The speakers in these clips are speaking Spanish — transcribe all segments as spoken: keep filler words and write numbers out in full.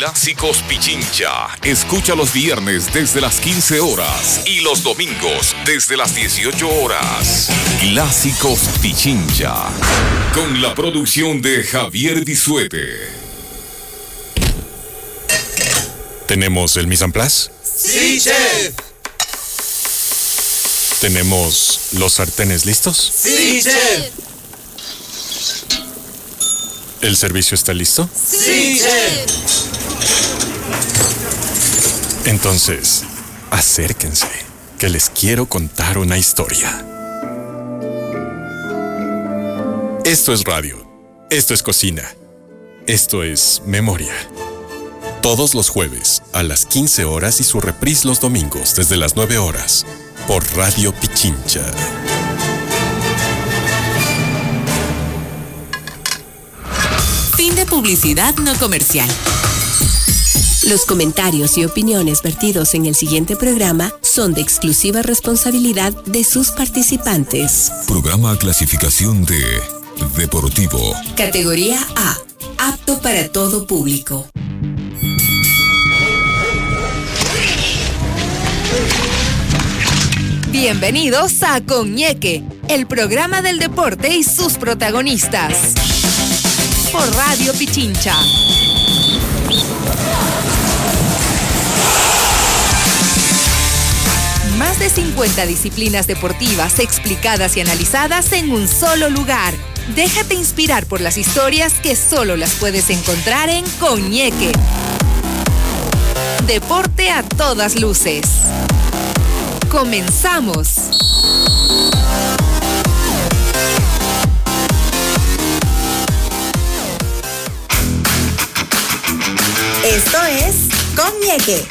Clásicos Pichincha. Escucha los viernes desde las quince horas y los domingos desde las dieciocho horas. Clásicos Pichincha. Con la producción de Javier Disuete. ¿Tenemos el mise en place? ¡Sí, chef! ¿Tenemos los sartenes listos? ¡Sí, chef! ¿El servicio está listo? ¡Sí, chef! Entonces, acérquense, que les quiero contar una historia. Esto es radio, esto es cocina, esto es memoria. Todos los jueves a las quince horas y su reprise los domingos desde las nueve horas por Radio Pichincha. Fin de publicidad no comercial. Los comentarios y opiniones vertidos en el siguiente programa son de exclusiva responsabilidad de sus participantes. Programa clasificación de Deportivo. Categoría A. Apto para todo público. Bienvenidos a Coñeque, el programa del deporte y sus protagonistas. Por Radio Pichincha. Más de cincuenta disciplinas deportivas explicadas y analizadas en un solo lugar. Déjate inspirar por las historias que solo las puedes encontrar en Coñeque. Deporte a todas luces. ¡Comenzamos! Esto es Coñeque.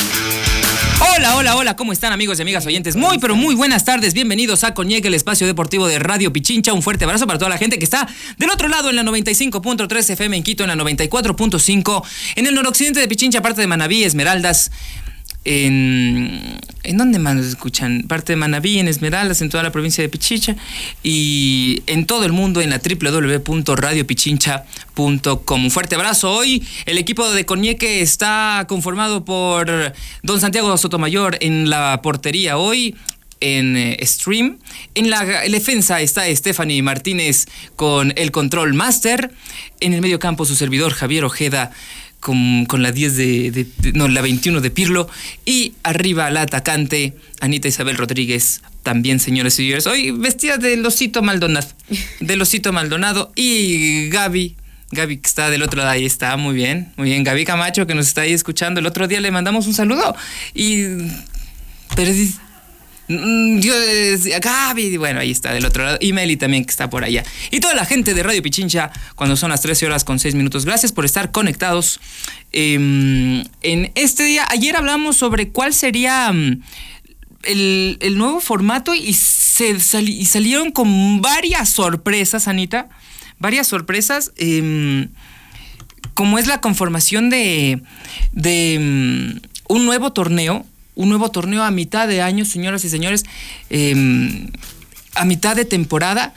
Hola, hola, hola, ¿cómo están amigos y amigas oyentes? Muy, pero muy buenas tardes, bienvenidos a Coñeque, el espacio deportivo de Radio Pichincha. Un fuerte abrazo para toda la gente que está del otro lado en la noventa y cinco punto tres F M en Quito, en la noventa y cuatro punto cinco, en el noroccidente de Pichincha, parte de Manabí, Esmeraldas. En, ¿En dónde más nos escuchan? Parte de Manabí, en Esmeraldas, en toda la provincia de Pichincha y en todo el mundo en la doble u doble u doble u punto radio pichincha punto com. Un fuerte abrazo. Hoy el equipo de Coñeque está conformado por don Santiago Sotomayor en la portería. Hoy en eh, stream. En la, en la defensa está Stephanie Martínez con el control master. En el medio campo su servidor Javier Ojeda Con, con la diez de, de, de... No, la veintiuno de Pirlo. Y arriba la atacante Anita Isabel Rodríguez. También, señores y señores. Hoy vestida del osito Maldonado. Del osito Maldonado. Y Gaby. Gaby que está del otro lado. Ahí está, muy bien. Muy bien. Gaby Camacho que nos está ahí escuchando. El otro día le mandamos un saludo. Y... Perdí... Yo decía, Gaby, bueno, ahí está del otro lado. Y Meli también que está por allá. Y toda la gente de Radio Pichincha, cuando son las trece horas con seis minutos. Gracias por estar conectados eh, en este día. Ayer hablamos sobre cuál sería um, el, el nuevo formato y, se sali, y salieron con varias sorpresas, Anita. Varias sorpresas. Eh, como es la conformación de, de um, un nuevo torneo. Un nuevo torneo a mitad de año, señoras y señores, eh, a mitad de temporada,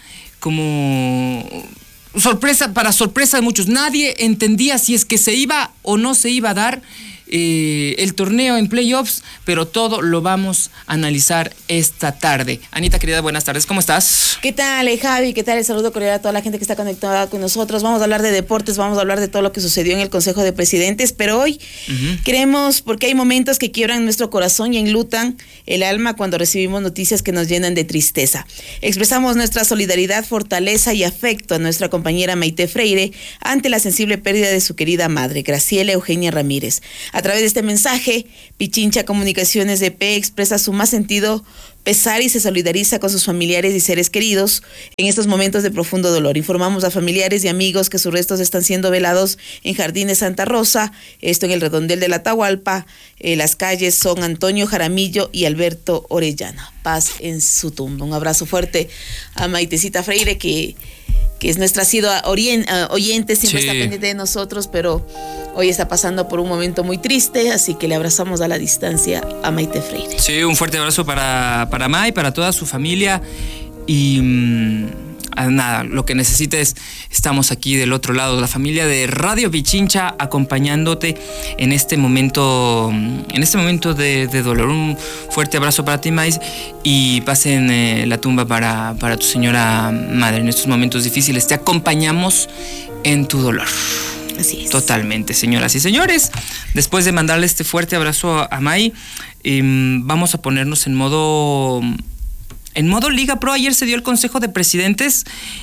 como sorpresa, para sorpresa de muchos. Nadie entendía si es que se iba o no se iba a dar eh, el torneo en playoffs, pero todo lo vamos a analizar esta tarde. Anita, querida, buenas tardes, ¿cómo estás? ¿Qué tal, Javi? ¿Qué tal? El saludo cordial a toda la gente que está conectada con nosotros. Vamos a hablar de deportes, vamos a hablar de todo lo que sucedió en el Consejo de Presidentes, pero hoy uh-huh. queremos, porque hay momentos que quiebran nuestro corazón y enlutan el alma cuando recibimos noticias que nos llenan de tristeza. Expresamos nuestra solidaridad, fortaleza y afecto a nuestra compañera Maite Freire ante la sensible pérdida de su querida madre, Graciela Eugenia Ramírez. A través de este mensaje, Pichincha Comunicaciones E P expresa su más sentido pesar y se solidariza con sus familiares y seres queridos en estos momentos de profundo dolor. Informamos a familiares y amigos que sus restos están siendo velados en Jardines Santa Rosa, esto en el redondel de la Atahualpa. Eh, las calles son Antonio Jaramillo y Alberto Orellana. Paz en su tumba. Un abrazo fuerte a Maitecita Freire, que, que es nuestra asidua orien, uh, oyente, siempre sí. está pendiente de nosotros, pero hoy está pasando por un momento muy triste, así que le abrazamos a la distancia a Maite Freire. Sí, un fuerte abrazo para, para May, para toda su familia y... Um, nada, lo que necesites, estamos aquí del otro lado, la familia de Radio Pichincha acompañándote en este momento, en este momento de, de dolor. Un fuerte abrazo para ti, Mais, y pasen eh, la tumba para, para tu señora madre en estos momentos difíciles. Te acompañamos en tu dolor. Así es. Totalmente, señoras y señores. Después de mandarle este fuerte abrazo a, a May, eh, vamos a ponernos en modo... En modo Liga Pro. Ayer se dio el Consejo de Presidentes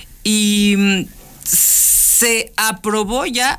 y se aprobó ya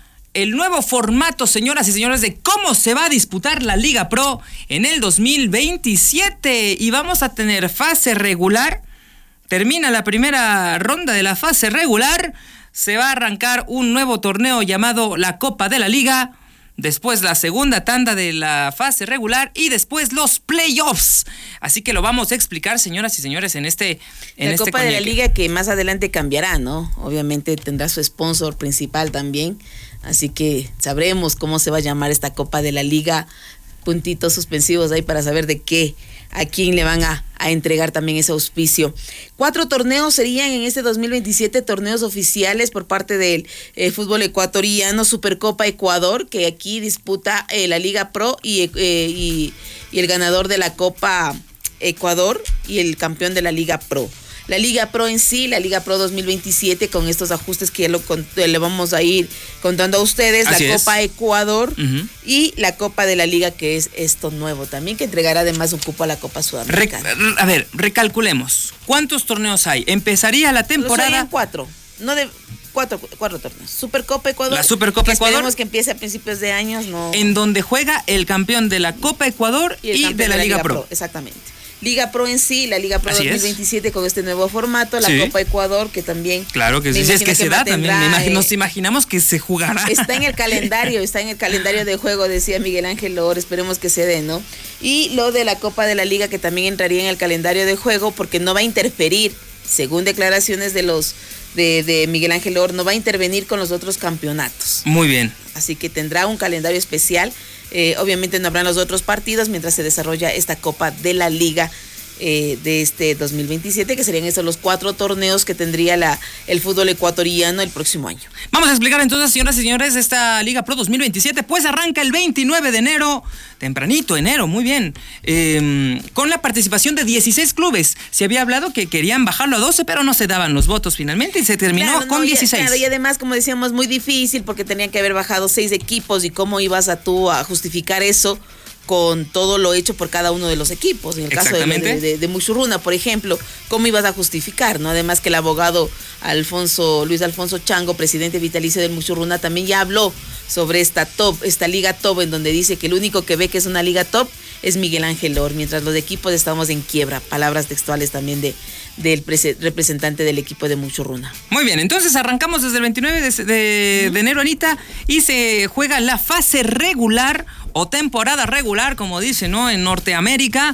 el nuevo formato, señoras y señores, de cómo se va a disputar la Liga Pro en el dos mil veintisiete. Y vamos a tener fase regular. Termina la primera ronda de la fase regular. Se va a arrancar un nuevo torneo llamado la Copa de la Liga. Después la segunda tanda de la fase regular y después los playoffs. Así que lo vamos a explicar, señoras y señores, en este en La este Copa coñeque. de la Liga, que más adelante cambiará, ¿no? Obviamente tendrá su sponsor principal también. Así que sabremos cómo se va a llamar esta Copa de la Liga. Puntitos suspensivos ahí para saber de qué, a quién le van a, a entregar también ese auspicio. Cuatro torneos serían en este dos mil veintisiete, torneos oficiales por parte del eh, fútbol ecuatoriano. Supercopa Ecuador, que aquí disputa eh, la Liga Pro y, eh, y, y el ganador de la Copa Ecuador y el campeón de la Liga Pro. La Liga Pro en sí, la Liga Pro dos mil veintisiete, con estos ajustes que ya lo, le vamos a ir contando a ustedes. Así la es. Copa Ecuador Uh-huh. y la Copa de la Liga, que es esto nuevo también, que entregará además un cupo a la Copa Sudamericana. Re- a ver, recalculemos. ¿Cuántos torneos hay? Empezaría la temporada. Serían cuatro, no de cuatro, cuatro torneos. Supercopa Ecuador. La Supercopa que Ecuador. Esperemos que empiece a principios de años, no. En donde juega el campeón de la Copa Ecuador y, el campeón de la, Liga, Pro. Exactamente. Liga Pro en sí, la Liga Pro Así dos mil veintisiete es. Con este nuevo formato, la Sí. Copa Ecuador, que también... Claro que sí, sí, es que se da también. Me imagino, nos imaginamos que se jugará. Está en el calendario, está en el calendario de juego, decía Miguel Ángel Lor, esperemos que se dé, ¿no? Y lo de la Copa de la Liga, que también entraría en el calendario de juego, porque no va a interferir, según declaraciones de los de, de Miguel Ángel Lor, no va a intervenir con los otros campeonatos. Muy bien. Así que tendrá un calendario especial. Eh, obviamente no habrán los otros partidos mientras se desarrolla esta Copa de la Liga eh, de este dos mil veintisiete, que serían esos los cuatro torneos que tendría la, el fútbol ecuatoriano el próximo año. Vamos a explicar entonces, señoras y señores, esta Liga Pro dos mil veintisiete, pues arranca el veintinueve de enero, tempranito enero, muy bien, eh, con la participación de dieciséis clubes. Se había hablado que querían bajarlo a doce, pero no se daban los votos finalmente y se terminó Claro, con no, dieciséis. Y, claro, y además, como decíamos, muy difícil porque tenían que haber bajado seis equipos, y cómo ibas a tú a justificar eso con todo lo hecho por cada uno de los equipos. En el caso de, de, de, de Muchurruna, por ejemplo, ¿cómo ibas a justificar, no? Además que el abogado Alfonso, Luis Alfonso Chango, presidente vitalicio del Muchurruna, también ya habló sobre esta top, esta liga top, en donde dice que el único que ve que es una liga top es Miguel Ángel Lor, mientras los equipos estamos en quiebra. Palabras textuales también de del prese, representante del equipo de Muchurruna. Muy bien, entonces arrancamos desde el veintinueve de, de, de enero, Anita, y se juega la fase regular o temporada regular, como dice, ¿no?, en Norteamérica,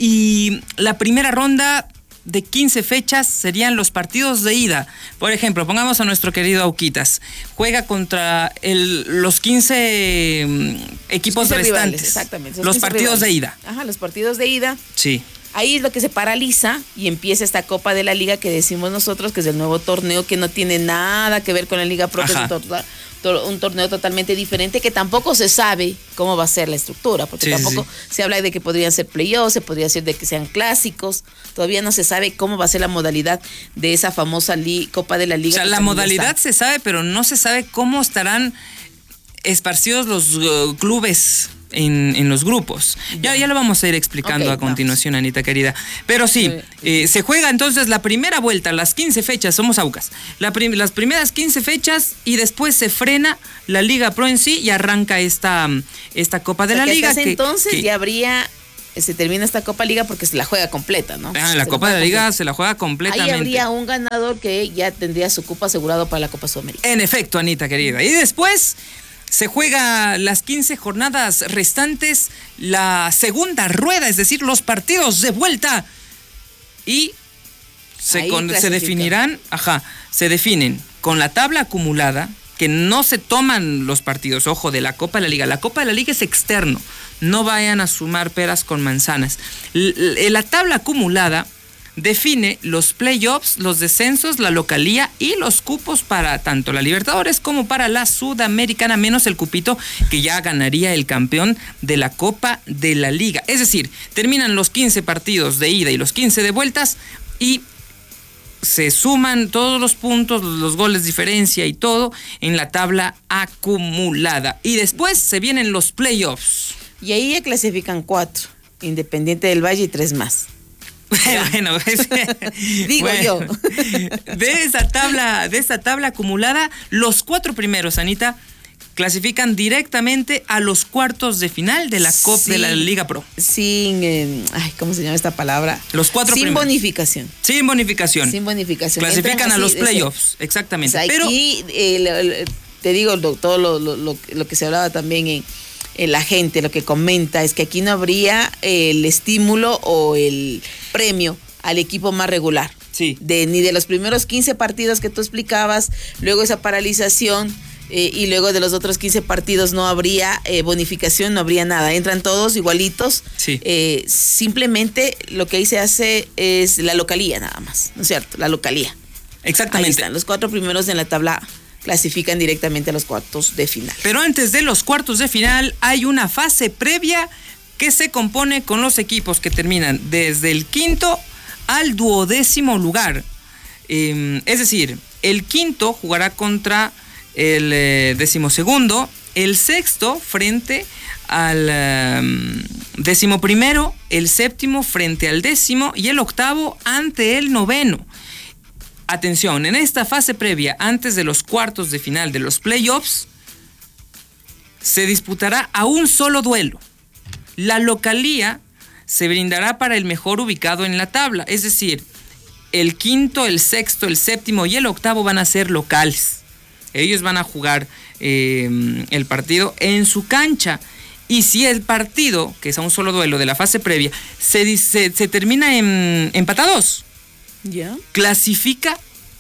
y la primera ronda de quince fechas serían los partidos de ida. Por ejemplo, pongamos a nuestro querido Auquitas. Juega contra el, los quince equipos quince restantes. Rivales, exactamente. Los partidos rivales. de ida. Ajá, los partidos de ida. Sí. Ahí es lo que se paraliza y empieza esta Copa de la Liga que decimos nosotros, que es el nuevo torneo, que no tiene nada que ver con la Liga Pro, que es un, tor- tor- un torneo totalmente diferente, que tampoco se sabe cómo va a ser la estructura, porque sí, tampoco sí. se habla de que podrían ser playoffs, se podría ser de que sean clásicos, todavía no se sabe cómo va a ser la modalidad de esa famosa li- Copa de la Liga. O sea, la modalidad se sabe, pero no se sabe cómo estarán esparcidos los uh, clubes en, en los grupos. Ya, ya lo vamos a ir explicando okay, a continuación, vamos. Anita querida. Pero sí, eh, se juega entonces la primera vuelta, las quince fechas, somos Aucas, la prim- las primeras quince fechas, y después se frena la Liga Pro en sí y arranca esta, esta Copa de o sea, la Liga. Que entonces que, ya habría... se termina esta Copa Liga porque se la juega completa, ¿no? Ah, la se Copa la de la Liga completa. se la juega completamente. Ahí habría un ganador que ya tendría su cupo asegurado para la Copa Sudamericana. En efecto, Anita querida. Y después se juega las quince jornadas restantes, la segunda rueda, es decir, los partidos de vuelta. Y se, con, se definirán, ajá, se definen con la tabla acumulada, que no se toman los partidos, ojo, de la Copa de la Liga. La Copa de la Liga es externo. No vayan a sumar peras con manzanas. L- la tabla acumulada define los playoffs, los descensos, la localía y los cupos para tanto la Libertadores como para la Sudamericana, menos el cupito que ya ganaría el campeón de la Copa de la Liga. Es decir, terminan los quince partidos de ida y los quince de vueltas y se suman todos los puntos, los goles diferencia y todo en la tabla acumulada. Y después se vienen los playoffs. Y ahí ya clasifican cuatro, Independiente del Valle y tres más. Bueno, pues, digo bueno, yo. De esa tabla, de esa tabla acumulada, los cuatro primeros, Anita, clasifican directamente a los cuartos de final de la Copa Sí, de la Liga Pro. Sin, eh, ay, ¿cómo se llama esta palabra? Los cuatro Sin primeros. bonificación. Sin bonificación. Sin bonificación. Clasifican Entran a así los de playoffs, exactamente. O sea, Pero aquí, eh, lo- lo- te digo, lo- todo lo, lo, lo, lo que se hablaba también en, en la gente, lo que comenta, es que aquí no habría eh, el estímulo o el premio al equipo más regular. Sí. De, ni de los primeros quince partidos que tú explicabas, luego esa paralización, eh, y luego de los otros quince partidos no habría eh, bonificación, no habría nada. Entran todos igualitos. Sí. Eh, simplemente lo que ahí se hace es la localía nada más, ¿no es cierto? La localía. Ahí exactamente. están, los cuatro primeros en la tabla clasifican directamente a los cuartos de final. Pero antes de los cuartos de final hay una fase previa que se compone con los equipos que terminan desde el quinto al duodécimo lugar. Eh, es decir, el quinto jugará contra el eh, decimosegundo, el sexto frente al um, decimoprimero, el séptimo frente al décimo y el octavo ante el noveno. Atención, en esta fase previa, antes de los cuartos de final de los playoffs, se disputará a un solo duelo. La localía se brindará para el mejor ubicado en la tabla, es decir, el quinto, el sexto, el séptimo y el octavo van a ser locales. Ellos van a jugar eh, el partido en su cancha. Y si el partido, que es a un solo duelo de la fase previa, se, se, se termina en empatados, ¿Ya? clasifica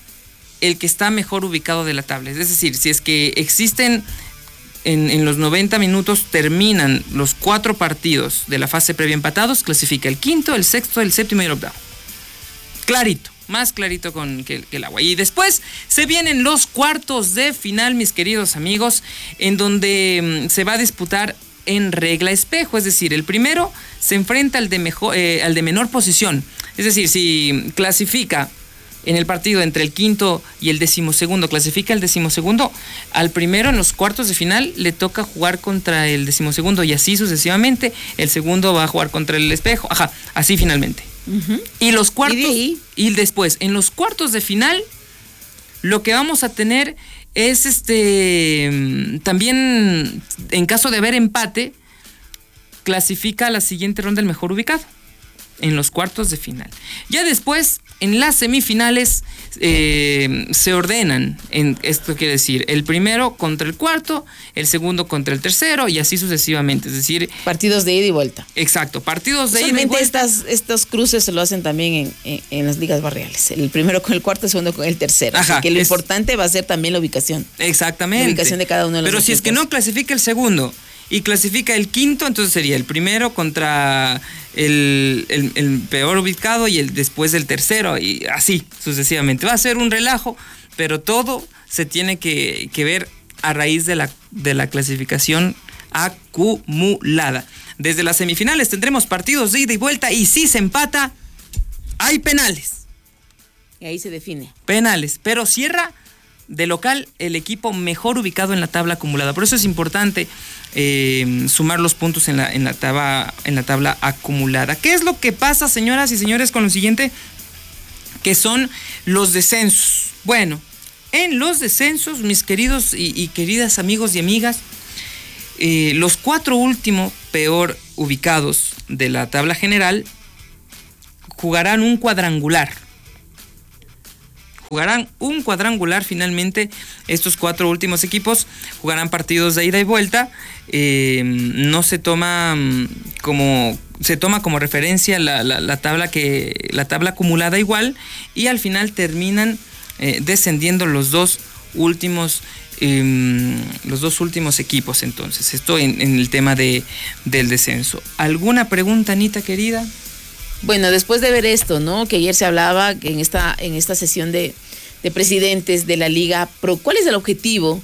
el que está mejor ubicado de la tabla. Es decir, si es que existen en, en los noventa minutos, terminan los cuatro partidos de la fase previa empatados, clasifica el quinto, el sexto, el séptimo y el octavo. Clarito, más clarito con que, que el agua. Y después se vienen los cuartos de final, mis queridos amigos, en donde mmm, se va a disputar en regla espejo, es decir, el primero se enfrenta al de, mejor, eh, al de menor posición. Es decir, si clasifica en el partido entre el quinto y el decimosegundo, clasifica el decimosegundo, al primero en los cuartos de final le toca jugar contra el decimosegundo y así sucesivamente. El segundo va a jugar contra el espejo, ajá, así finalmente. Uh-huh. Y los cuartos, ¿Y, de ahí? y después, en los cuartos de final, lo que vamos a tener es este también, en caso de haber empate, clasifica a la siguiente ronda el mejor ubicado en los cuartos de final. Ya después, en las semifinales, eh, se ordenan, en, esto quiere decir, el primero contra el cuarto, el segundo contra el tercero y así sucesivamente. Es decir, partidos de ida y vuelta. Exacto, partidos de Usualmente ida y vuelta. Estas, estos cruces se lo hacen también en, en, en las ligas barriales. El primero con el cuarto, el segundo con el tercero. Ajá, Así que lo es, importante va a ser también la ubicación. Exactamente. La ubicación de cada uno de los Pero equipos. si es que no clasifica el segundo y clasifica el quinto, entonces sería el primero contra el, el, el peor ubicado y el después el tercero y así sucesivamente. Va a ser un relajo, pero todo se tiene que, que ver a raíz de la, de la clasificación acumulada. Desde las semifinales tendremos partidos de ida y vuelta y si se empata, hay penales. Y ahí se define. Penales, pero cierra de local el equipo mejor ubicado en la tabla acumulada. Por eso es importante eh, sumar los puntos en la, en, la tabla, en la tabla acumulada. ¿Qué es lo que pasa, señoras y señores, con lo siguiente? Que son los descensos. Bueno, en los descensos, mis queridos y, y queridas amigos y amigas, eh, los cuatro últimos peor ubicados de la tabla general jugarán un cuadrangular. Jugarán un cuadrangular finalmente. Estos cuatro últimos equipos jugarán partidos de ida y vuelta. Eh, no se toma como se toma como referencia la, la, la tabla que la tabla acumulada igual y al final terminan eh, descendiendo los dos últimos eh, los dos últimos equipos. Entonces esto en, en el tema de del descenso. ¿Alguna pregunta, Anita querida? Bueno, después de ver esto, ¿no? Que ayer se hablaba que en esta, en esta sesión de, de presidentes de la Liga Pro, ¿cuál es el objetivo?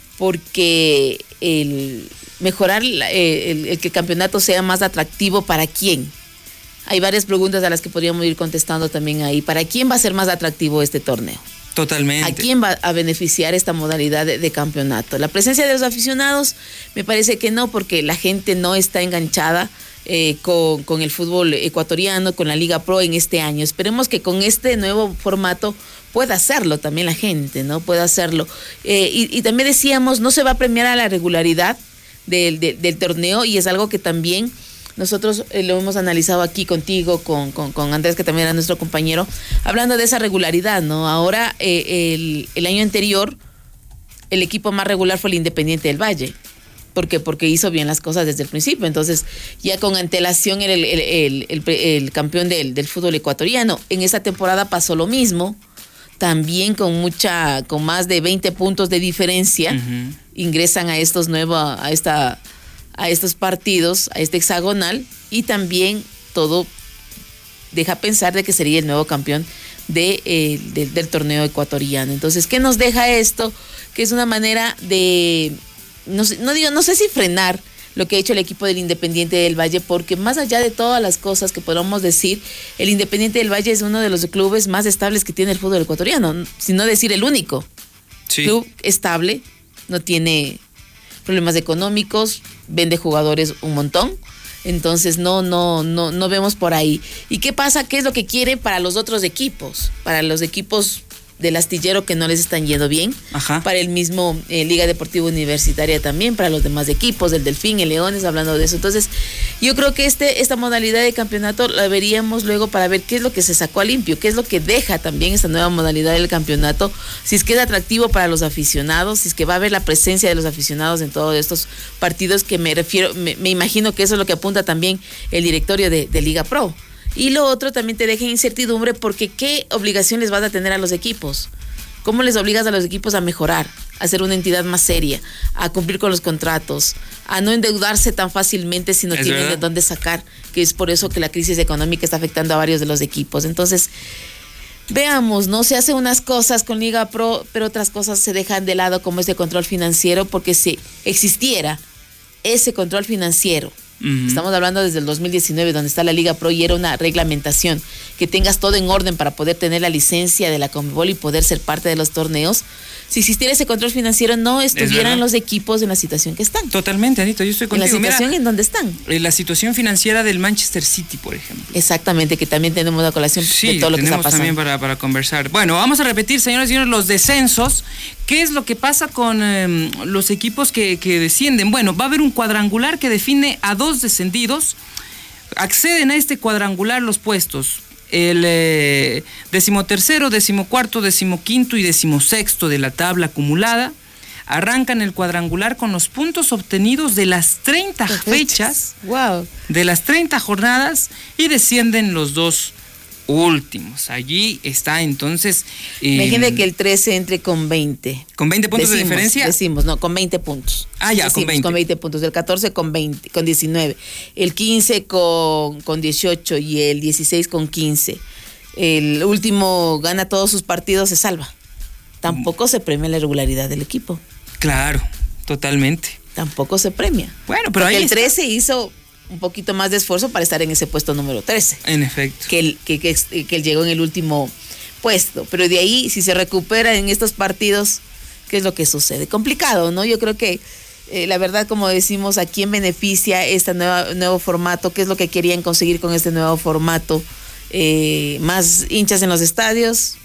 Porque el mejorar el, el, el que el campeonato sea más atractivo, ¿para quién? Hay varias preguntas a las que podríamos ir contestando también ahí. ¿Para quién va a ser más atractivo este torneo? Totalmente. ¿A quién va a beneficiar esta modalidad de, de campeonato? La presencia de los aficionados, me parece que no, porque la gente no está enganchada eh, con, con el fútbol ecuatoriano, con la Liga Pro en este año. Esperemos que con este nuevo formato pueda hacerlo también la gente, ¿no? Pueda hacerlo. Eh, y, y también decíamos, no se va a premiar a la regularidad del, del, del torneo, y es algo que también nosotros eh, lo hemos analizado aquí contigo, con, con, con Andrés, que también era nuestro compañero, hablando de esa regularidad, ¿no? Ahora, eh, el, el año anterior, el equipo más regular fue el Independiente del Valle. ¿Por qué? Porque hizo bien las cosas desde el principio. Entonces, ya con antelación era el, el, el, el, el campeón del, del fútbol ecuatoriano. En esta temporada pasó lo mismo, también con mucha, con más de veinte puntos de diferencia, uh-huh. ingresan a estos nuevos, a esta, a estos partidos, a este hexagonal, y también todo deja pensar de que sería el nuevo campeón de, eh, de, del torneo ecuatoriano. Entonces, ¿qué nos deja esto? Que es una manera de, no sé, no digo, no sé si frenar lo que ha hecho el equipo del Independiente del Valle, porque más allá de todas las cosas que podamos decir, el Independiente del Valle es uno de los clubes más estables que tiene el fútbol ecuatoriano, si no decir el único. Sí. Club estable, no tiene problemas económicos, vende jugadores un montón, entonces no, no, no, no vemos por ahí. ¿Y qué pasa? ¿Qué es lo que quiere para los otros equipos? Para los equipos del astillero que no les están yendo bien, Ajá. para el mismo eh, Liga Deportiva Universitaria también, para los demás equipos, el Delfín, el Leones, hablando de eso. Entonces, yo creo que este esta modalidad de campeonato la veríamos luego para ver qué es lo que se sacó a limpio, qué es lo que deja también esta nueva modalidad del campeonato, si es que es atractivo para los aficionados, si es que va a haber la presencia de los aficionados en todos estos partidos, que me refiero, me, me imagino que eso es lo que apunta también el directorio de, de Liga Pro. Y lo otro también te deja incertidumbre, porque ¿qué obligación les vas a tener a los equipos? ¿Cómo les obligas a los equipos a mejorar, a ser una entidad más seria, a cumplir con los contratos, a no endeudarse tan fácilmente si no tienen verdad? de dónde sacar? Que es por eso que la crisis económica está afectando a varios de los equipos. Entonces, veamos, ¿no? Se hacen unas cosas con Liga Pro, pero otras cosas se dejan de lado, como este control financiero, porque si existiera ese control financiero, Uh-huh. estamos hablando desde el dos mil diecinueve, donde está la Liga Pro, y era una reglamentación, que tengas todo en orden para poder tener la licencia de la Conmebol y poder ser parte de los torneos. Si existiera ese control financiero, no estuvieran los equipos en la situación que están. Totalmente, Anita, yo estoy contigo. En la situación Mira, en donde están. La situación financiera del Manchester City, por ejemplo. Exactamente, que también tenemos la colación sí, de todo lo que está pasando. Sí, tenemos también para, para conversar. Bueno, vamos a repetir, señores y señores, los descensos. ¿Qué es lo que pasa con eh, los equipos que, que descienden? Bueno, va a haber un cuadrangular que define a dos descendidos. Acceden a este cuadrangular los puestos el eh, decimotercero, decimocuarto, decimoquinto y decimosexto de la tabla acumulada. Arrancan el cuadrangular con los puntos obtenidos de las treinta fechas, wow. de las treinta jornadas, y descienden los dos últimos. Allí está entonces... Eh, Imagínate que el trece entre con veinte. ¿Con veinte puntos decimos, de diferencia? Decimos, no, con veinte puntos. Ah, ya, decimos, con veinte. Con veinte puntos. El catorce con veinte, con diecinueve. El quince con, con dieciocho y el dieciséis con quince. El último gana todos sus partidos, se salva. Tampoco se premia la regularidad del equipo. Claro, totalmente. Tampoco se premia. Bueno, pero ahí el está. trece hizo un poquito más de esfuerzo para estar en ese puesto número trece. En efecto. Que él, que, que, que él llegó en el último puesto. Pero de ahí, si se recupera en estos partidos, ¿qué es lo que sucede? Complicado, ¿no? Yo creo que, eh, la verdad, como decimos, ¿a quién beneficia este nuevo, nuevo formato? ¿Qué es lo que querían conseguir con este nuevo formato? Eh, más hinchas en los estadios,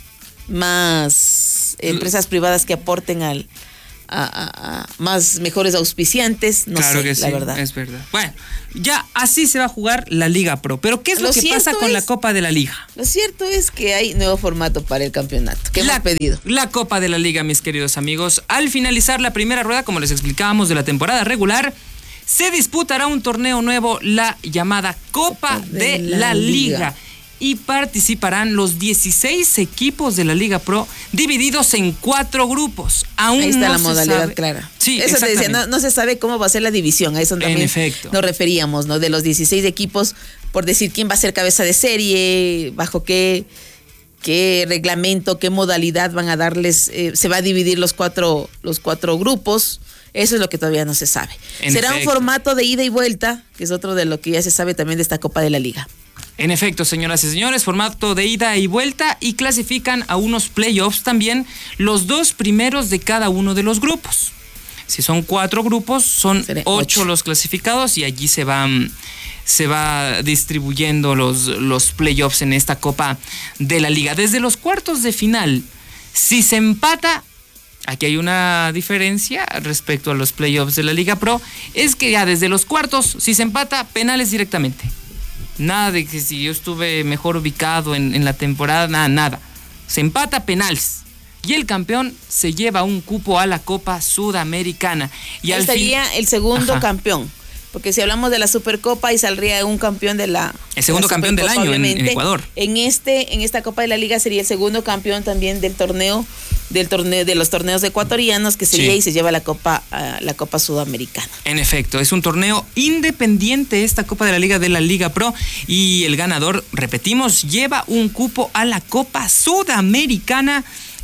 más empresas privadas que aporten al A, a, a más mejores auspiciantes, no claro sé, que la sí, verdad. Es verdad. Bueno, ya así se va a jugar la Liga Pro. Pero ¿qué es lo, lo que pasa con es, la Copa de la Liga? Lo cierto es que hay nuevo formato para el campeonato. ¿Qué la, hemos pedido? La Copa de la Liga, mis queridos amigos. Al finalizar la primera rueda, como les explicábamos, de la temporada regular, se disputará un torneo nuevo, la llamada Copa, Copa de, de la, la Liga. Liga. y participarán los dieciséis equipos de la Liga Pro divididos en cuatro grupos. Aún Ahí está no la se modalidad sabe. clara. Sí, eso te decía, no, no se sabe cómo va a ser la división, a eso también En efecto. nos referíamos, ¿no? De los dieciséis equipos, por decir quién va a ser cabeza de serie, bajo qué, qué reglamento, qué modalidad van a darles, eh, se va a dividir los cuatro, los cuatro grupos. Eso es lo que todavía no se sabe. En Será efecto. un formato de ida y vuelta, que es otro de lo que ya se sabe también de esta Copa de la Liga. En efecto, señoras y señores, formato de ida y vuelta, y clasifican a unos playoffs también los dos primeros de cada uno de los grupos. Si son cuatro grupos, son Seré ocho, ocho. los clasificados y allí se van se va distribuyendo los, los playoffs en esta Copa de la Liga. Desde los cuartos de final, si se empata, aquí hay una diferencia respecto a los playoffs de la Liga Pro, es que ya desde los cuartos, si se empata, penales directamente. Nada de que si yo estuve mejor ubicado en, en la temporada, nada, nada. Se empata, penales. Y el campeón se lleva un cupo a la Copa Sudamericana. Y Ahí al estaría fin, el segundo Ajá. campeón. Porque si hablamos de la Supercopa, y saldría un campeón de la. El segundo de la campeón del Supercopa, año en- en obviamente. Ecuador. En este, en esta Copa de la Liga sería el segundo campeón también del torneo, del torneo, de los torneos ecuatorianos, que sería Sí. y se lleva la Copa, uh, la Copa Sudamericana. En efecto, es un torneo independiente esta Copa de la Liga de la Liga Pro y el ganador, repetimos, lleva un cupo a la Copa Sudamericana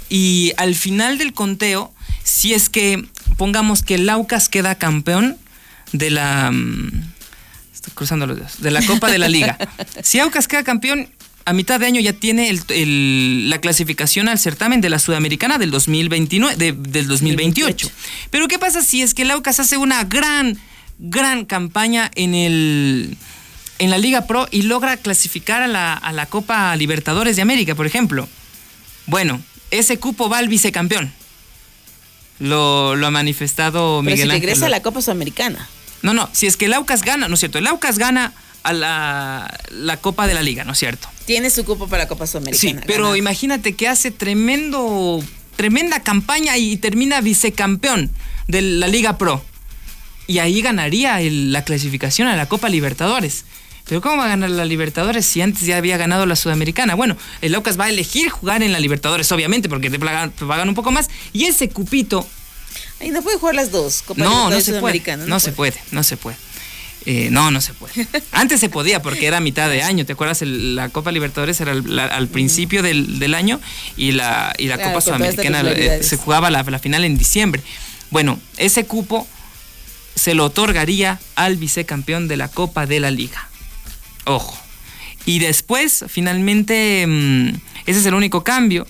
y al final del conteo, si es que pongamos que el Aucas queda campeón de la mm, estoy cruzando los dedos, de la Copa de la Liga. Si Aucas queda campeón, a mitad de año ya tiene el, el, la clasificación al certamen de la Sudamericana del dos mil veintinueve, de, del dos mil veintiocho. Pero ¿qué pasa si es que el Aucas hace una gran, gran campaña en el en la Liga Pro y logra clasificar a la, a la Copa Libertadores de América, por ejemplo? Bueno, ese cupo va al vicecampeón. Lo, lo ha manifestado Pero Miguel si Ángel. regresa a la Copa Sudamericana. No, no, si es que el Aucas gana, ¿no es cierto? El Aucas gana a la, la Copa de la Liga, ¿no es cierto? Tiene su cupo para la Copa Sí, Sudamericana. pero ganado. imagínate que hace tremendo, tremenda campaña y termina vicecampeón de la Liga Pro. Y ahí ganaría el- la clasificación a la Copa Libertadores. Pero ¿cómo va a ganar la Libertadores si antes ya había ganado la Sudamericana? Bueno, el Aucas va a elegir jugar en la Libertadores, obviamente, porque te pagan, te pagan un poco más. Y ese cupito... Ahí no puede jugar las dos, Copa No, no Libertadores se puede. Sudamericana, No se puede, no se puede. Eh, no, no se puede. Antes se podía porque era mitad de año. ¿Te acuerdas? El- la Copa Libertadores era al, la- al principio del, del año y la, y la Claro, Copa con todas estas Sudamericana eh, regularidades. se jugaba la, la final en diciembre. Bueno, ese cupo se lo otorgaría al vicecampeón de la Copa de la Liga. Ojo. Y después, finalmente, mm, ese es el único cambio.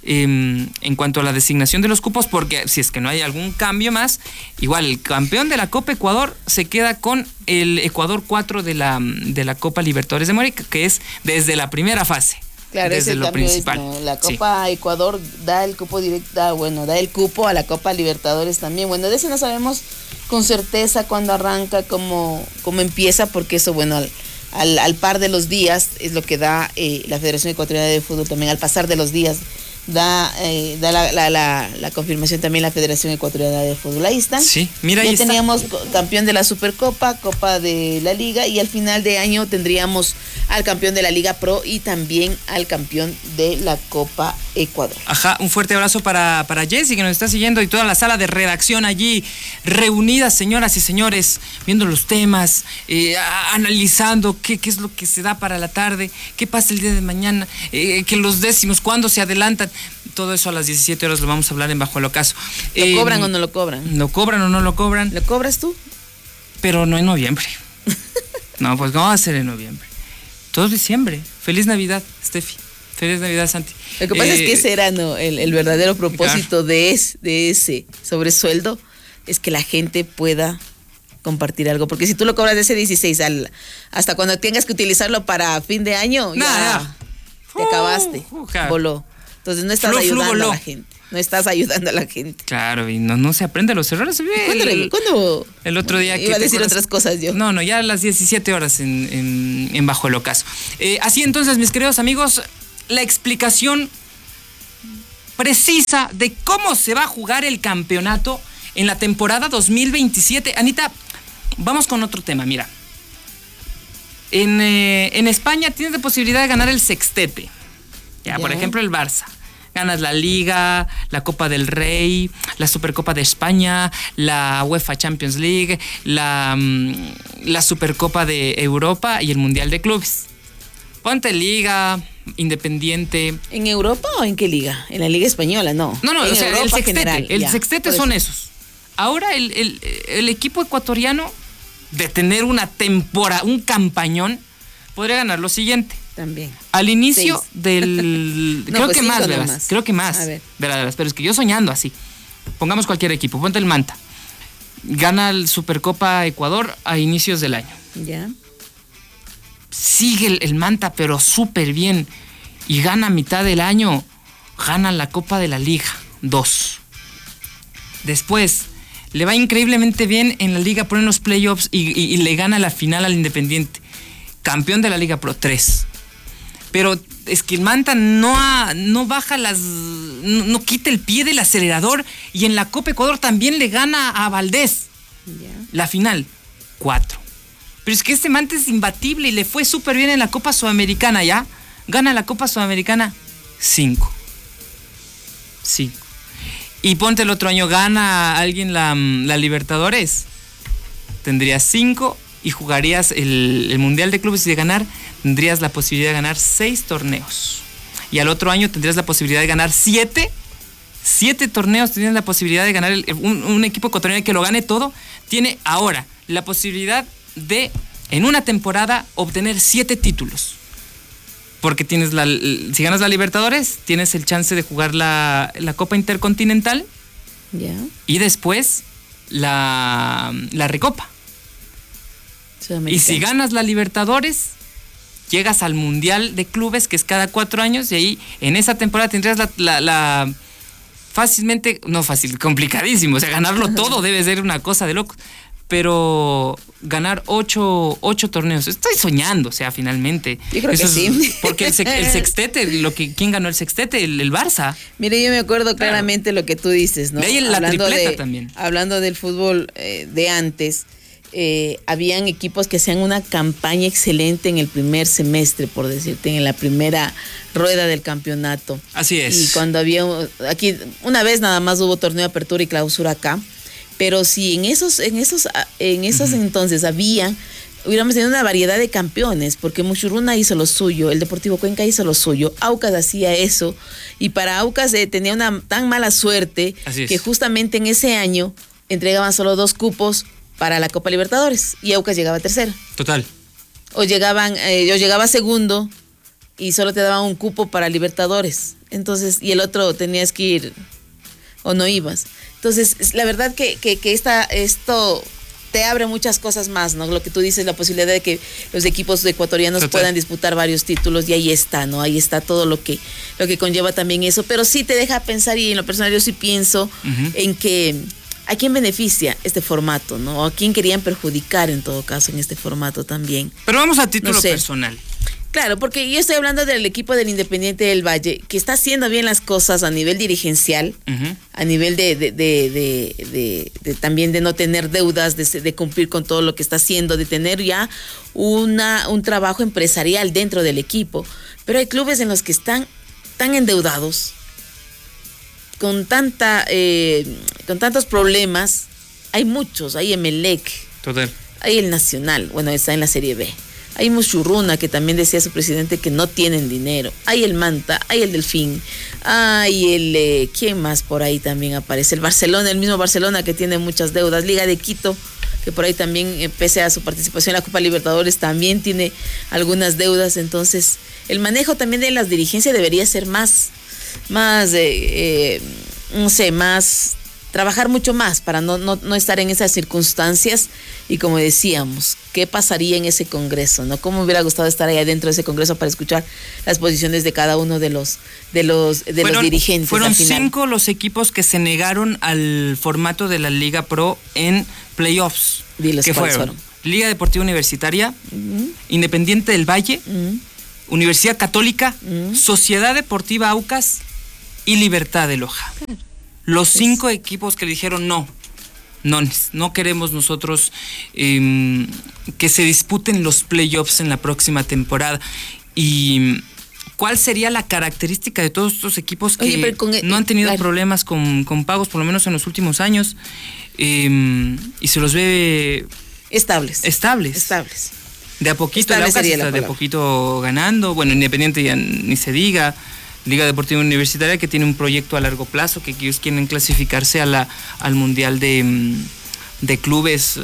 em, en cuanto a la designación de los cupos, porque si es que no hay algún cambio más, igual el campeón de la Copa Ecuador se queda con el Ecuador cuatro de la, de la Copa Libertadores de América, que es desde la primera fase. Claro, desde ese lo cambio es, principal. ¿no? La Sí. Copa Ecuador da el cupo directa, bueno, da el cupo a la Copa Libertadores también. Bueno, de eso no sabemos con certeza cuándo arranca, cómo, cómo empieza, porque eso, bueno, al, al, al par de los días es lo que da eh, la Federación Ecuatoriana de Fútbol también, al pasar de los días da, eh, da la, la, la, la confirmación también la Federación Ecuatoriana de Fútbol. Ahí están. Sí, mira, ahí ya está. teníamos co- campeón de la Supercopa, Copa de la Liga, y al final de año tendríamos al campeón de la Liga Pro y también al campeón de la Copa Ecuador. Ajá, un fuerte abrazo para, para Jessy que nos está siguiendo y toda la sala de redacción allí reunidas, señoras y señores, viendo los temas, eh, a- analizando qué, qué es lo que se da para la tarde, qué pasa el día de mañana, eh, que los décimos, cuándo se adelantan. Todo eso a las diecisiete horas lo vamos a hablar en Bajo el Ocaso. ¿Lo Eh, cobran o no lo cobran? ¿Lo cobran o no lo cobran? ¿Lo cobras tú? Pero no en noviembre. No, pues ¿cómo va a ser en noviembre? Todo es diciembre. Feliz Navidad, Steffi. Feliz Navidad, Santi. Lo que pasa Eh, es que ese era no, el, el verdadero propósito de, es, de ese sobresueldo, es que la gente pueda compartir algo. Porque si tú lo cobras de ese dieciséis al, hasta cuando tengas que utilizarlo para fin de año, Nah, ya ya. te acabaste, Uh, uh, claro. voló. Entonces no estás Flu, flu, ayudando voló. a la gente. No estás ayudando a la gente. Claro, y no, no se aprende los errores. ¿Cuándo, El- cuándo- El otro día que... Iba a ¿te decir acuerdas? otras cosas yo. No, no, ya a las diecisiete horas en, en, en Bajo el Ocaso. Eh, así entonces, mis queridos amigos, la explicación precisa de cómo se va a jugar el campeonato en la temporada dos mil veintisiete. Anita, vamos con otro tema, mira. En, eh, en España tienes la posibilidad de ganar el sextete. Ya, ya, por ejemplo, el Barça. Ganas la Liga, la Copa del Rey, la Supercopa de España, la UEFA Champions League, la, la Supercopa de Europa y el Mundial de Clubes. Ponte Liga, Independiente. ¿En Europa o en qué liga? En la Liga Española, no. No, no, en o sea, Europa el sextete. general, el ya, sextete son esos. Ahora el, el, el equipo ecuatoriano, de tener una temporada, un campañón, podría ganar lo siguiente. También. Al inicio Seis. del... No, creo pues que cinco más, verás. nomás. Creo que más. A ver. Verás, verás, pero es que yo soñando así. Pongamos cualquier equipo. Ponte el Manta. Gana el Supercopa Ecuador a inicios del año. Ya. Sigue el, el Manta, pero súper bien. Y gana a mitad del año. Gana la Copa de la Liga. Dos. Después, le va increíblemente bien en la Liga Pro en los playoffs y, y, y le gana la final al Independiente. Campeón de la Liga Pro. Tres. Pero es que el Manta no, ha, no baja las... No, no quita el pie del acelerador. Y en la Copa Ecuador también le gana a Valdés. Ya. La final, cuatro. Pero es que este Manta es imbatible y le fue súper bien en la Copa Sudamericana, ¿ya? Gana la Copa Sudamericana, cinco. Cinco. Y ponte el otro año, gana alguien la, la Libertadores. Tendrías cinco y jugarías el, el Mundial de Clubes y de ganar, tendrías la posibilidad de ganar seis torneos. Y al otro año tendrías la posibilidad de ganar siete. Siete torneos tendrías la posibilidad de ganar. El, un, un equipo ecuatoriano que lo gane todo tiene ahora la posibilidad de, en una temporada, obtener siete títulos. Porque tienes la, si ganas la Libertadores, tienes el chance de jugar la, la Copa Intercontinental. Ya. Y después la, la Recopa. Y si ganas la Libertadores, llegas al Mundial de Clubes, que es cada cuatro años, y ahí en esa temporada tendrías la, la, la fácilmente, no fácil, complicadísimo, o sea, ganarlo todo debe ser una cosa de loco, pero ganar ocho, ocho torneos, estoy soñando, o sea, finalmente. Yo creo Eso que sí. Es, porque el, el sextete, lo que, ¿quién ganó el sextete? El, el Barça. Mire, yo me acuerdo claramente claro. Lo que tú dices, ¿no? De ahí la hablando tripleta de, también. Hablando del fútbol eh, de antes, eh, habían equipos que hacían una campaña excelente en el primer semestre, por decirte, en la primera rueda del campeonato. Así es. Y cuando había, aquí, una vez nada más hubo torneo de apertura y clausura acá, pero si en esos, en esos, en esos uh-huh. entonces había, hubiéramos tenido una variedad de campeones, porque Muchurruna hizo lo suyo, el Deportivo Cuenca hizo lo suyo, Aucas hacía eso, y para Aucas eh, tenía una tan mala suerte que justamente en ese año entregaban solo dos cupos para la Copa Libertadores, y Aucas llegaba tercero. Total. O llegaban, eh, yo llegaba segundo, y solo te daban un cupo para Libertadores, entonces, y el otro tenías que ir, o no ibas. Entonces, la verdad que, que, que esta, esto te abre muchas cosas más, ¿no? Lo que tú dices, la posibilidad de que los equipos ecuatorianos Total. puedan disputar varios títulos, y ahí está, ¿no? Ahí está todo lo que, lo que conlleva también eso, pero sí te deja pensar, y en lo personal yo sí pienso uh-huh. en que a quién beneficia este formato, ¿no? O a quién querían perjudicar en todo caso en este formato también. Pero vamos a título no sé. personal. Claro, porque yo estoy hablando del equipo del Independiente del Valle, que está haciendo bien las cosas a nivel dirigencial, uh-huh. a nivel de, de, de, de, de, de también de no tener deudas, de, de cumplir con todo lo que está haciendo, de tener ya una, un trabajo empresarial dentro del equipo. Pero hay clubes en los que están tan endeudados, con tanta, eh, con tantos problemas. Hay muchos, hay Emelec, Total. Hay el Nacional, bueno, está en la Serie B. Hay Muchurruna, que también decía su presidente que no tienen dinero. Hay el Manta, hay el Delfín, hay el... Eh, ¿quién más por ahí también aparece? El Barcelona, el mismo Barcelona que tiene muchas deudas. Liga de Quito, que por ahí también, eh, pese a su participación en la Copa Libertadores, también tiene algunas deudas. Entonces, el manejo también de las dirigencias debería ser más, más, eh, eh, no sé, más... trabajar mucho más para no, no, no estar en esas circunstancias. Y como decíamos, ¿qué pasaría en ese congreso? ¿No? ¿Cómo me hubiera gustado estar ahí adentro de ese congreso para escuchar las posiciones de cada uno de los de los de fueron, los dirigentes? Fueron cinco los equipos que se negaron al formato de la Liga Pro en playoffs. Diles ¿Qué fueron? fueron? Liga Deportiva Universitaria, uh-huh. Independiente del Valle, uh-huh. Universidad Católica, uh-huh. Sociedad Deportiva Aucas y Libertad de Loja. Claro. Los cinco es. equipos que le dijeron no, No, no queremos nosotros eh, que se disputen los playoffs en la próxima temporada. ¿Y cuál sería la característica de todos estos equipos que Oye, con, no han tenido claro. problemas con, con pagos, por lo menos en los últimos años? Eh, y se los ve estables. Estables. Estables. De a poquito, el Aucas está de a poquito ganando. Bueno, Independiente ya ni se diga. Liga Deportiva Universitaria, que tiene un proyecto a largo plazo, que ellos quieren clasificarse a la, al Mundial de, de Clubes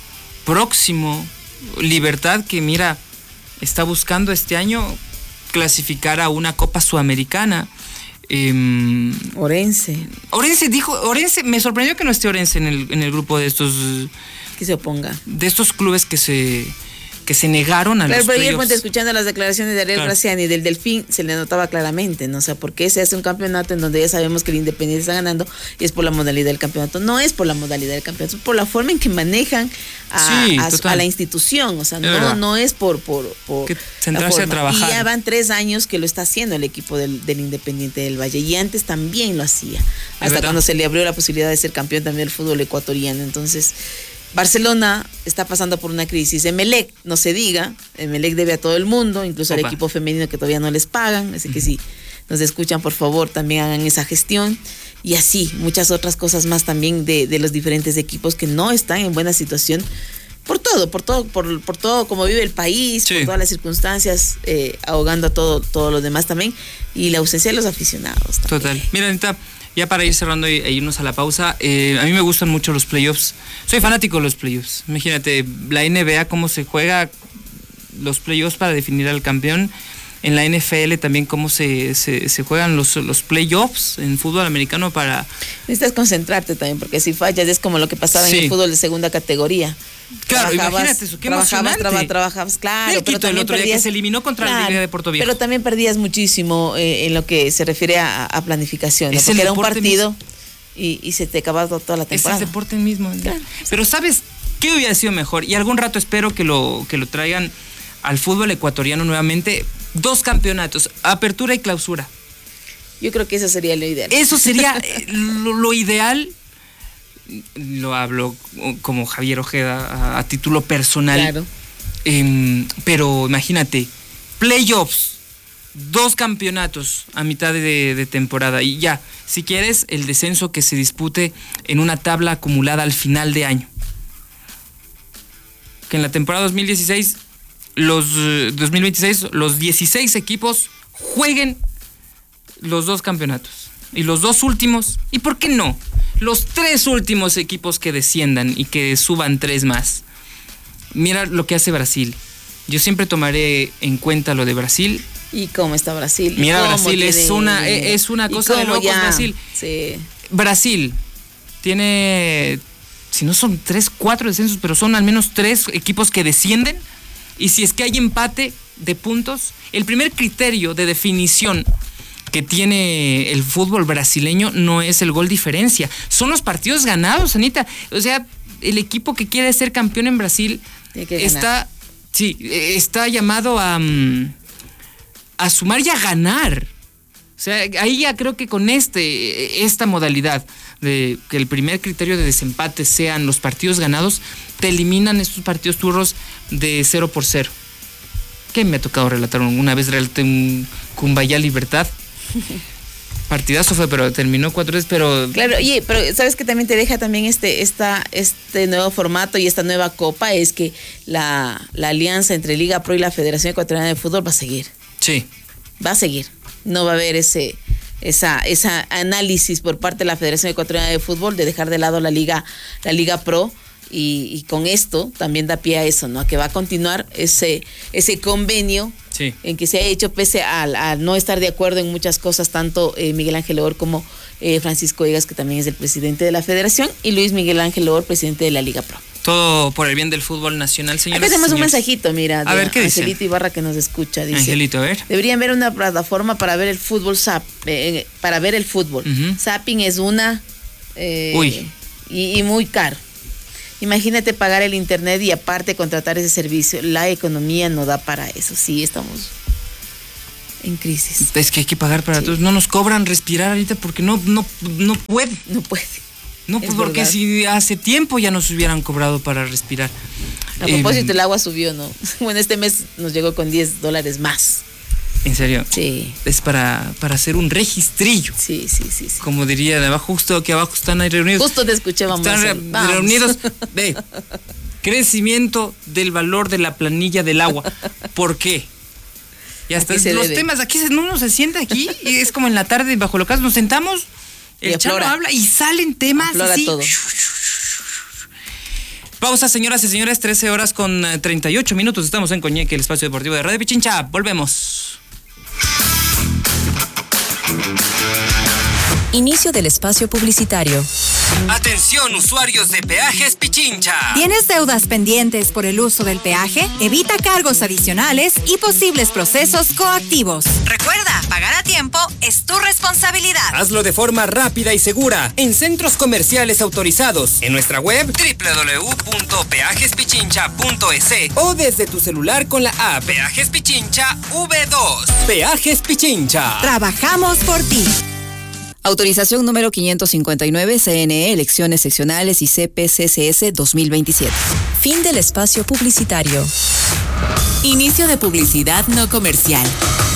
próximo. Libertad, que mira, está buscando este año clasificar a una Copa Sudamericana. Eh, Orense. Orense dijo, Orense, me sorprendió que no esté Orense en el, en el grupo de estos... Que se oponga. De estos clubes que se... que se negaron a claro, los pero playoffs. ayer, escuchando las declaraciones de Ariel claro. Graciani y del Delfín, se le notaba claramente, ¿no? O sea, ¿por qué se hace un campeonato en donde ya sabemos que el Independiente está ganando y es por la modalidad del campeonato? No es por la modalidad del campeonato, es por la forma en que manejan a, sí, a, a la institución. O sea, no, no es por, por, por que centrarse a trabajar. Y ya van tres años que lo está haciendo el equipo del, del Independiente del Valle. Y antes también lo hacía. Hasta cuando se le abrió la posibilidad de ser campeón también del fútbol ecuatoriano. Entonces... Barcelona está pasando por una crisis. Emelec, no se diga, Emelec debe a todo el mundo, incluso Opa. al equipo femenino que todavía no les pagan, así que si nos escuchan, por favor, también hagan esa gestión. Y así, muchas otras cosas más también de, de los diferentes equipos que no están en buena situación por todo, por todo, por, por todo como vive el país, sí. por todas las circunstancias, eh, ahogando a todo, todos los demás también, y la ausencia de los aficionados también. Total. Mira, Anita, ya para ir cerrando e irnos a la pausa, eh, a mí me gustan mucho los playoffs. Soy fanático de los playoffs. Imagínate, la N B A, cómo se juega los playoffs para definir al campeón. En la N F L también cómo se, se, se juegan los, los playoffs en fútbol americano para... Necesitas concentrarte también, porque si fallas es como lo que pasaba sí. en el fútbol de segunda categoría. Claro, imagínate eso, qué trabajabas, traba, trabajabas, claro. Pero también el otro perdías, día que se eliminó contra claro, la Liga de Puerto Viejo. Pero también perdías muchísimo eh, en lo que se refiere a, a planificación, ¿no? Porque era un partido y, y se te acababa toda la temporada. Es el deporte mismo. Claro. Pero ¿sabes qué hubiera sido mejor? Y algún rato espero que lo, que lo traigan al fútbol ecuatoriano nuevamente. Dos campeonatos, apertura y clausura. Yo creo que eso sería lo ideal. Eso sería lo, lo ideal. Lo hablo como Javier Ojeda a, a título personal. Claro. Eh, pero imagínate, playoffs, dos campeonatos a mitad de, de temporada. Y ya, si quieres, el descenso que se dispute en una tabla acumulada al final de año. Que en la temporada dos mil dieciséis, los dos mil veintiséis, los dieciséis equipos jueguen los dos campeonatos. Y los dos últimos, ¿y por qué no? Los tres últimos equipos que desciendan y que suban tres más. Mira lo que hace Brasil. Yo siempre tomaré en cuenta lo de Brasil. ¿Y cómo está Brasil? Mira, Brasil tiene... es una es una cosa de locos, ya? Brasil. Sí. Brasil tiene, si no son tres, cuatro descensos, pero son al menos tres equipos que descienden. Y si es que hay empate de puntos, el primer criterio de definición que tiene el fútbol brasileño no es el gol diferencia, son los partidos ganados, Anita. O sea, el equipo que quiere ser campeón en Brasil está, sí, está llamado a, a sumar y a ganar. O sea, ahí ya creo que con este, esta modalidad de que el primer criterio de desempate sean los partidos ganados, te eliminan estos partidos turros de cero por cero. ¿Qué me ha tocado relatar? Una vez relaté un Cumbayá Libertad. Partidazo fue, pero terminó cuatro veces, pero... Claro, oye, pero ¿sabes que también te deja también este, esta, este nuevo formato y esta nueva copa? Es que la, la alianza entre Liga Pro y la Federación Ecuatoriana de Fútbol va a seguir. Sí. Va a seguir. No va a haber ese... esa esa análisis por parte de la Federación Ecuatoriana de Fútbol de dejar de lado la Liga la Liga Pro y, y con esto también da pie a eso, ¿no? A que va a continuar ese ese convenio sí. en que se ha hecho pese a, a no estar de acuerdo en muchas cosas, tanto eh, Miguel Ángel Loor como eh, Francisco Egas, que también es el presidente de la Federación, y Luis Miguel Ángel Loor, presidente de la Liga Pro. Todo por el bien del fútbol nacional, señores. Acá tenemos señores. un mensajito, mira, de a ver, ¿qué Angelito dice? Ibarra, que nos escucha. Dice, Angelito, a ver. Deberían ver una plataforma para ver el fútbol, zap, eh, para ver el fútbol. Uh-huh. Zapping es una eh, Uy. Y, y muy caro. Imagínate pagar el internet y aparte contratar ese servicio. La economía no da para eso. Sí, estamos en crisis. Es que hay que pagar para sí. todos. No nos cobran respirar ahorita porque no, no, no puede. No puede. No, pues porque verdad. Si hace tiempo ya nos hubieran cobrado para respirar. A propósito, eh, el agua subió, ¿no? Bueno, este mes nos llegó con diez dólares más. ¿En serio? Sí. Es para, para hacer un registrillo. Sí, sí, sí, sí. Como diría de abajo, justo aquí abajo están ahí reunidos. Justo te escuché, vamos. Están re, vamos. reunidos. Ve, crecimiento del valor de la planilla del agua. ¿Por qué? Y hasta los debe. temas, aquí uno se sienta aquí y es como en la tarde bajo lo caso, nos sentamos, el chano habla y salen temas aflora así. Todo. Pausa, señoras y señores, trece horas con treinta y ocho minutos. Estamos en Coñeque, el espacio deportivo de Radio Pichincha. Volvemos. Inicio del espacio publicitario. Atención, usuarios de Peajes Pichincha. ¿Tienes deudas pendientes por el uso del peaje? Evita cargos adicionales y posibles procesos coactivos. Recuerda, pagar a tiempo es tu responsabilidad. Hazlo de forma rápida y segura en centros comerciales autorizados, en nuestra web doble u doble u doble u punto peajes pichincha punto e s o desde tu celular con la app Peajes Pichincha V dos. Peajes Pichincha. Trabajamos por ti. Autorización número quinientos cincuenta y nueve, C N E, elecciones seccionales y C P C C S dos mil veintisiete. Fin del espacio publicitario. Inicio de publicidad no comercial.